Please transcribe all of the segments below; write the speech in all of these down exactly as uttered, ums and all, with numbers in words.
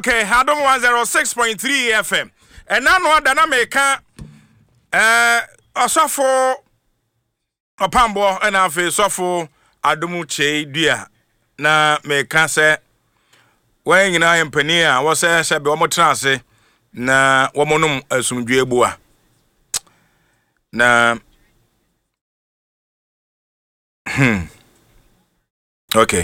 Okay, Hadom one oh six point three F M. And now no other America uh Osofo Opambo and afi Sofo Adumu Che Dua na meka se when nyina empani a wo se se be wo trance na wo monum asumdwe bua na hmm okay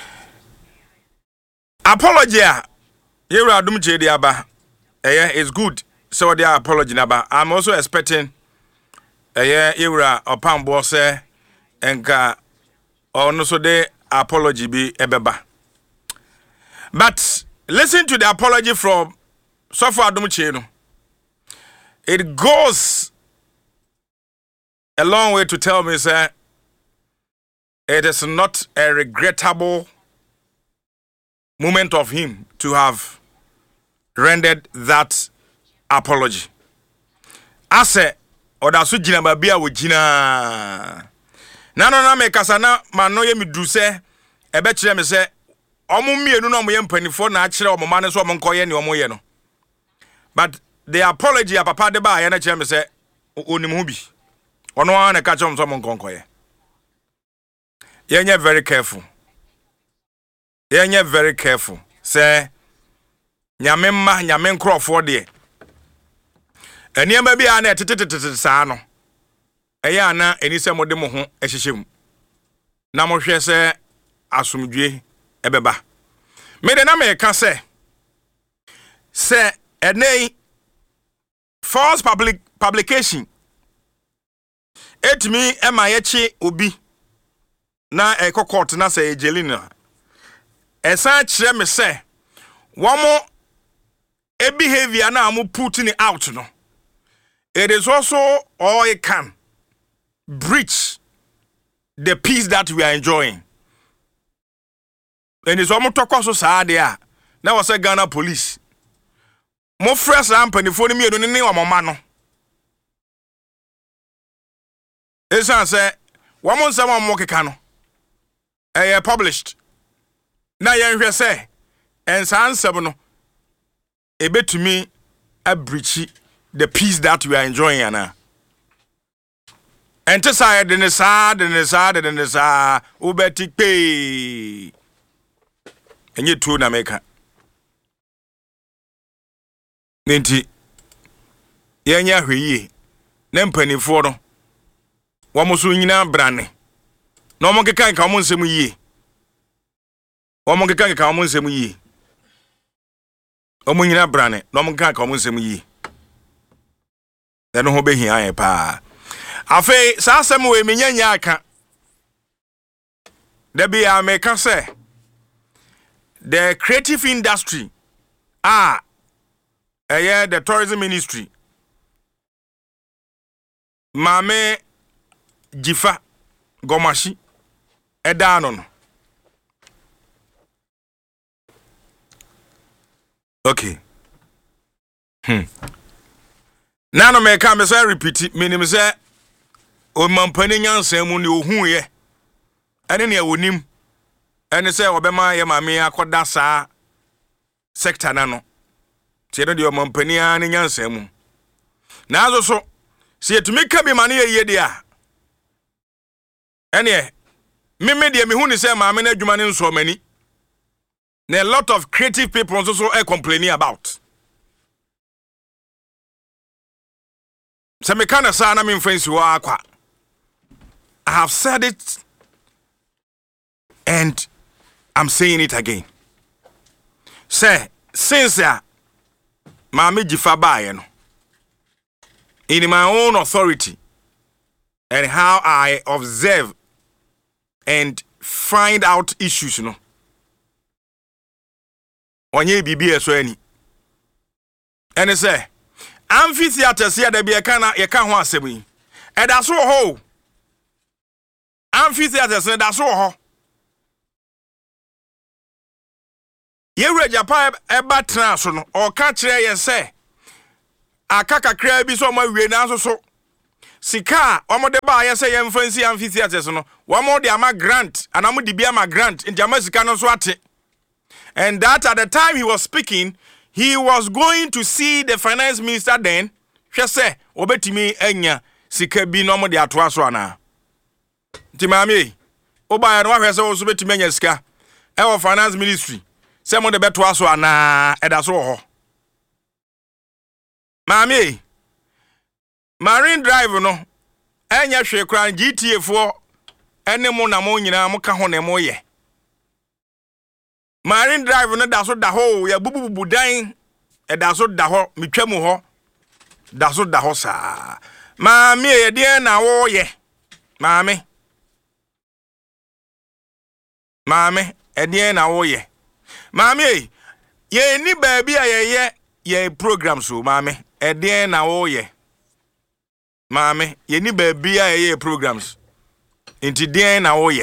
apology you Adum Che Diaba eh it's good so they apology naba I'm also expecting eh Ewura Opambo se enka ono so de apology be ebeba. But listen to the apology from Sofo Adum Che no. It goes a long way to tell me say it is not a regrettable moment of him to have rendered that apology. I say odaso jina babia wo jina na no na me kasa na mano ye midru se ebe kire me se omo mienu na omo ye mpanifo na akire omo mane so omo nkoye ne omo ye no. But the apology a papa de ba ye na kire me se onim hu bi ono an na ka kire omo nkonkoye. Yenye very careful. Yenye very careful. Say nyame mma nyame nkrofo de eniema bia na etetetetete saa no eya na enise mode mo ho ehyehyem na mo hwe se asomdwe ebeba me de na me ka se se enei false public publication etimi ema yechi obi na ekokot na se ejelina esa kire me se womo e behavior na am putting it out no. It is also all it can breach the peace that we are enjoying. And it's almost talk also sad there. Now was a Ghana police. Mo fresh company for me don't need one man no. It's say one month someone mo keka no. Eh published. Na yen hwe say en san sebo no e betumi a breach the peace that we are enjoying ana. Ente say de ne sa de ne sa de ne sa ubeti pe enye tu na meka nenti yenya hweyi na mpanifo no wo mo so nyina brane na wo mo keka nka wo nsem yi wo mo keka nka wo nsem yi wo mo nyina brane na wo mo keka nka wo nsem yi eno ho behia ye pa afi sa asem we menyanya aka da bia me ka say the creative industry ah eh the tourism ministry mame Jifa Gomashi edano no okay hmm nano me ka me say repeat minim say o mampani nyansan mu ne ohun ye ene ne wonim ene say obema ye mame akoda saa sector na no tie no de o mampani an nyansan mu na azo so se etumi ka bi mane ye ye dia ene me me de me hu ni say mame na adwuma ne nso mani na a lot of creative people also so are complaining about. So me kana sa na me friends wa akwa. I have said it and I'm saying it again. Say since ya Mama Jifa bae no in my own authority and how I observe and find out issues you know. Onye bibi eso ani. Ene say amphitheater see da bia kana ye ka ho asem yi. E da so ho. Amphitheater say da so ho. Ye reja pa e ba tra so no o ka kire ye say aka kakra bi so ma wie na so so sika omo de ba ye say ye mfansi amphitheater so no wo mo de ama grant ana mo de bi ama grant nti ama sika no so ate And that at the time he was speaking, he was going to see the finance minister then. She said, Obetimi enya sika bi no mo de atoa so ana. Timami, oba ya no hwe se wo so betimi enya sika. E wo finance ministry. Se mo de betoa so ana e da so ho. Mami, Marine Drive no enya hwe kran G T A fo ene mo na mo nyina mo ka ho ne mo ye. Marine Drive no da so da ho ya bububu dan e da so da ho metwam ho da so da ho sa. Mami e de na wo ye. Mami. Mami e de na wo ye. Mami ye ni baabi a ye ye ye program so mami e de na wo ye. Mami ye ni baabi a ye ye programs. Inti de na wo ye.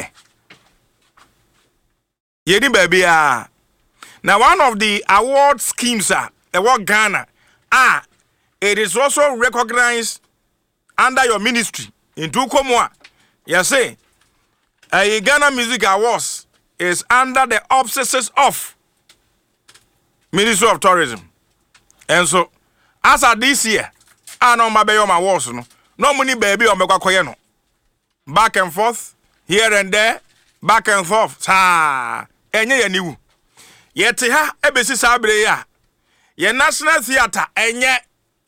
Ye ni baabi a. Now one of the award schemes are award Ghana ah it is also recognized under your ministry. In Tukomwa, you say, a Ghana Music Awards is under the auspices of Ministry of Tourism. And so, as of this year, I know my baby on my awards, no, no money baby on my koyeno. Back and forth, here and there, back and forth. Sa, enye ye niwu. Yeti ha, ebesi sabre ya. Ye National Theatre, enye.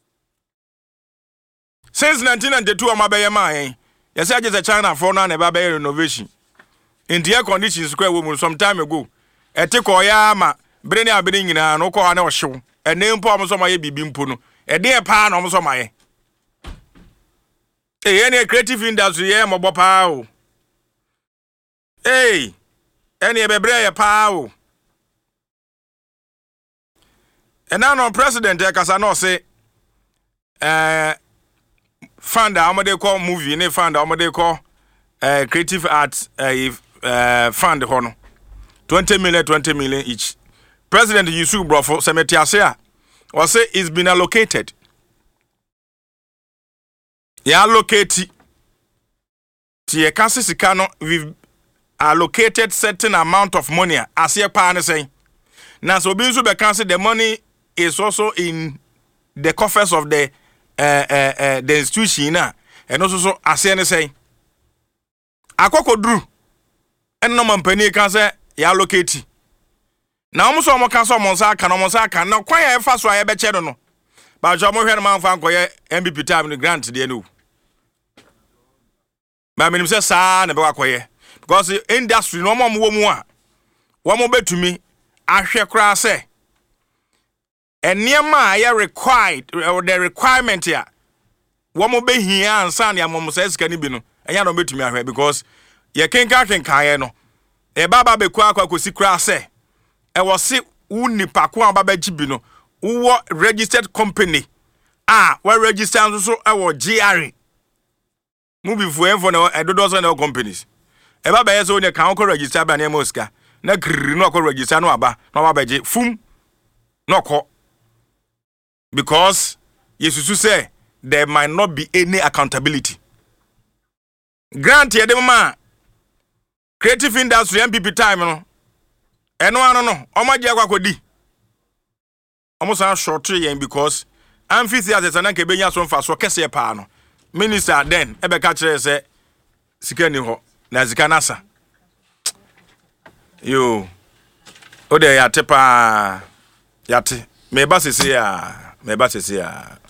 Since nineteen ninety-two, I'm a bayer man. Yes, I just a China for now, never bay renovation. In the air conditions, square woman some time ago. A tico yama, bringing a bringing an oko no show, a name palms on my bimpuno, a dear pan almost on my. Hey, any creative industry, yeah, my bopow. Hey, any bebre pow. And now, no president, because I know say, uh, fund how they call movie, and they fund how they call uh, creative arts uh, uh, fund hono twenty million, twenty million each. President Yusuf Brofo Semetiasea was say it's been allocated. Yeah, allocate. Tie kansi sikano we've allocated certain amount of money. As ye pa say. Now so being so be kansi the money is also in the coffers of the uh, uh, uh, the institution na and also so asene say akoko dru en no mampani kan say ya allocate na omo so omo kan so omo sa kan omo sa kan na kwan ya fa so ya be che no no ba jo mo hwe no man fa nkoye M B P time grant de no ba menim say sa na be kwakoye because industry no omo wo mu a wo mo betumi ahwe kra say Eniema ya required or the requirement here. Womo be here and san ya momo says can be no. Enya no betumi ahwe because ye kenka kenka ye no. E baba be kwa kwa kosi kra se. E wo se uni pako aba ba gibi no. Wo registered company. Ah, we register so e wo G R. Mu bi fu enfo na e dodo so na companies. E baba ye so ne kan ko register ba na moska. Na grrr no ko register no aba. No aba je fum. No ko. Because Yesu say there might not be any accountability. Grant ye dem ma creative industry M P P time no. Eno ano no, omaji akwakodi. Omo san short yen because amphitheater na nke benya so mfa so kese pa no. Minister then ebe ka kire say sika ni ho na sika nasa. Yo. O de ya tepa yate. Me ba sisi ya. Me ba sisi ya.